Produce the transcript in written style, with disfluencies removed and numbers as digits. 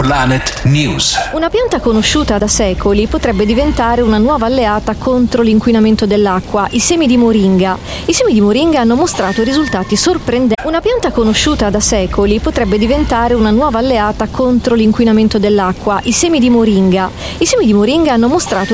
Planet News. Una pianta conosciuta da secoli potrebbe diventare una nuova alleata contro l'inquinamento dell'acqua, i semi di moringa. I semi di moringa hanno mostrato risultati sorprendenti. Una pianta conosciuta da secoli potrebbe diventare una nuova alleata contro l'inquinamento dell'acqua, i semi di moringa. I semi di moringa hanno mostrato